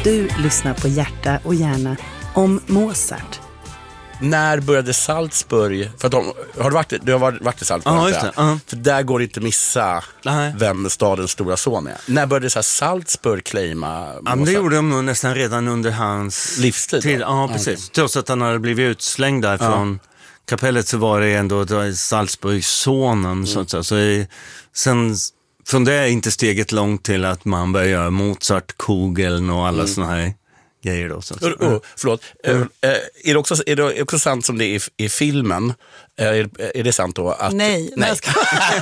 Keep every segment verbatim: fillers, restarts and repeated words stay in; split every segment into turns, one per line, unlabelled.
Du lyssnar på Hjärta och hjärna om Mozart.
När började Salzburg? För att de, har du varit, du har varit, varit i Salzburg?
Ja, just det. Uh-huh.
För där går det inte missa Nej. vem stadens stora son är. När började så här Salzburg claima Mozart?
Ja, men det gjorde de nog nästan redan under hans
livstid.
Tid. Ja, precis. Okay. Trots att han hade blivit utslängd därifrån ja. kapellet så var det ändå Salzburg-sonen. Mm. Så att säga. Så är, sen från det är inte steget långt till att man börjar göra Mozart, Kugeln och alla mm. såna här grejer då. Så att,
oh, oh, förlåt. Mm. Är, är, det också, är det också sant som det är i, i filmen? Är, är det sant då? Att,
nej. nej. Ska...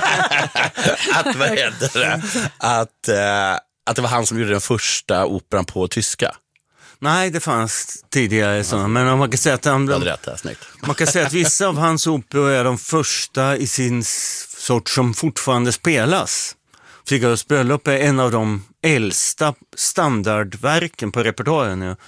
att, vad heter det? Att, äh, att det var han som gjorde den första operan på tyska?
Nej, det fanns tidigare sådana. Men man kan säga att han,
rätt,
man kan säga att vissa av hans operor är de första i sin sort som fortfarande spelas. Figaros bröllop är en av de äldsta standardverken på repertoaren. Ja.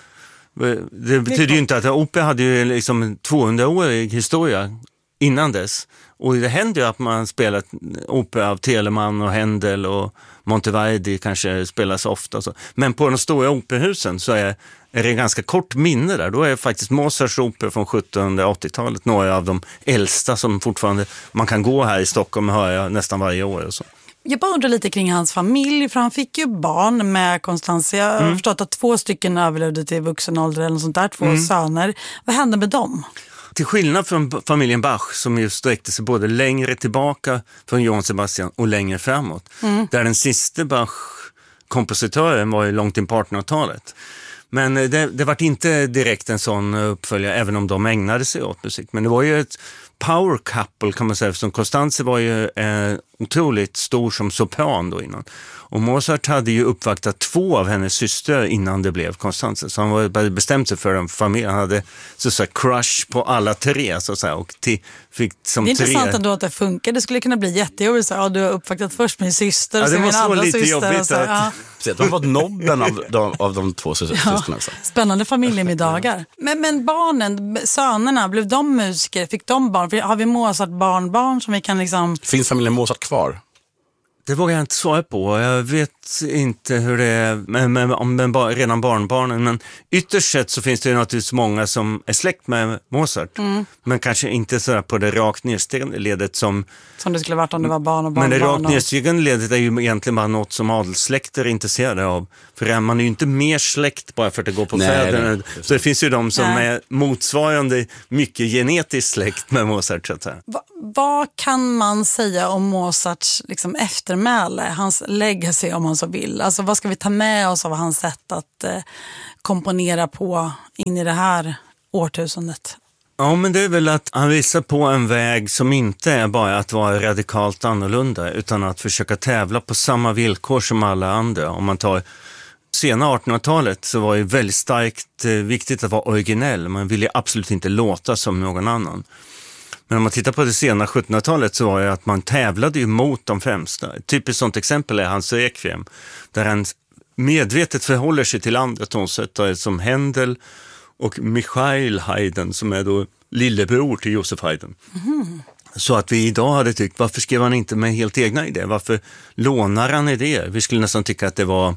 Det betyder ju inte att opera hade ju liksom tvåhundraårig historia innan dess. Och det händer ju att man spelat opera av Telemann och Händel och Monteverdi kanske spelas ofta. Så. Men på de stora operahusen så är, är det ganska kort minne där. Då är faktiskt Mozarts opera från sjuttonhundraåttiotalet några av de äldsta som fortfarande man kan gå här i Stockholm och höra nästan varje år och så.
Jag bara undrar lite kring hans familj, för han fick ju barn med Constanze. Jag har mm. förstått att två stycken överlevde till vuxen ålder eller något sånt där, två mm. söner. Vad hände med dem?
Till skillnad från familjen Bach som ju sträckte sig både längre tillbaka från Johann Sebastian och längre framåt. Mm. Där den sista Bach-kompositören var ju långt in på artonhundratalet. Men det, det var inte direkt en sån uppföljare även om de ägnade sig åt musik. Men det var ju ett power couple kan man säga, som Constanze var ju eh, otroligt stor som sopran då innan. Och Mozart hade ju uppvaktat två av hennes systrar innan det blev Constanze. Så han var bestämt sig för en familj. Han hade så att säga crush på alla tre så att säga. Och t- fick som
det är
tre...
intressant ändå att det funkar. Det skulle kunna bli jättejobbigt. Så, ja, du har uppvaktat först min syster.
Ja, det måste vara lite
syster,
jobbigt.
så, ja.
Så, de var nobben av de, av de två systrarna. Ja,
spännande familjemiddagar. Men, men barnen, sönerna, blev de musiker? Fick de barn? Har vi Mozart barnbarn som vi kan liksom...
Finns familjen Mozart kvar?
Det vågar jag inte svara på. Jag vet inte hur det är med, med, med, med bar, redan barnbarnen. Men ytterst sett så finns det ju naturligtvis många som är släkt med Mozart. Mm. Men kanske inte så på det rakt nedstigande ledet som...
Som det skulle varit om det var barn och barnbarn.
Men det rakt nedstigande ledet är ju egentligen bara något som adelssläkter är intresserade av. För man är ju inte mer släkt bara för att det går på fäderna. Så det finns ju de som Nej. är motsvarande mycket genetiskt släkt med Mozart. Så att säga.
Va, vad kan man säga om Mozarts liksom, eftermäle? Hans legacy om man så vill. Alltså vad ska vi ta med oss av hans sätt att eh, komponera på in i det här årtusendet?
Ja, men det är väl att han visar på en väg som inte är bara att vara radikalt annorlunda utan att försöka tävla på samma villkor som alla andra. Om man tar sena artonhundratalet så var det väldigt starkt eh, viktigt att vara originell. Man ville absolut inte låta som någon annan. Men om man tittar på det sena sjuttonhundratalet så var det att man tävlade ju mot de främsta. Ett typiskt sånt exempel är hans Requiem, där han medvetet förhåller sig till andra tonsättare som Händel och Michael Haydn som är då lillebror till Josef Haydn. Mm. Så att vi idag hade tyckt, varför skrev han inte med helt egna idéer? Varför lånar han idéer? Vi skulle nästan tycka att det var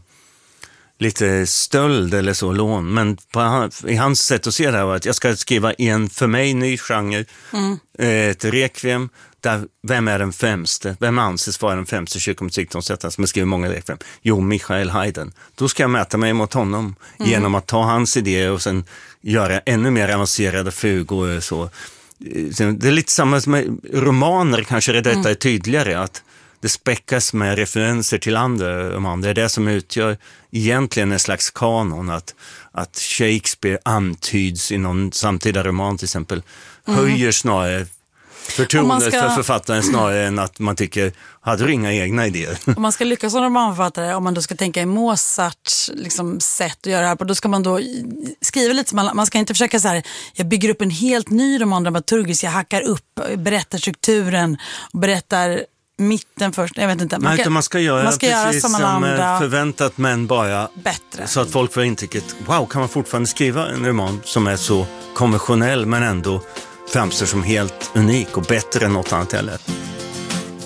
lite stöld eller så, lån. Men på, i hans sätt att se det här var att jag ska skriva en för mig ny genre, mm. ett Requiem, där, vem är den främste? Vem anses vara den främste kyrkomusiktonsättaren som har skrivit många Requiem? Jo, Michael Haydn. Då ska jag mäta mig mot honom mm. genom att ta hans idéer och sen göra ännu mer avancerade fugor och så. Det är lite samma med romaner, kanske det detta mm. är tydligare, att det späckas med referenser till andra romaner. Det är det som utgör egentligen en slags kanon, att, att Shakespeare antyds i någon samtida roman till exempel, mm. höjer snarare förtroendet ska... för författaren snarare än att man tycker, hade du inga egna idéer?
Om man ska lyckas som romanförfattare, om man då ska tänka i Mozarts liksom, sätt att göra det här på, då ska man då skriva lite, man, man ska inte försöka så här, jag bygger upp en helt ny roman dramaturgisk, jag hackar upp, berättar strukturen och berättar mitten först, jag vet inte. Man,
Nej,
kan,
man ska göra,
man ska
precis
göra som,
som
andra
förväntat, men bara
bättre.
Så att folk får intrycket, wow, kan man fortfarande skriva en roman som är så konventionell men ändå framstår som helt unik och bättre än något annat heller.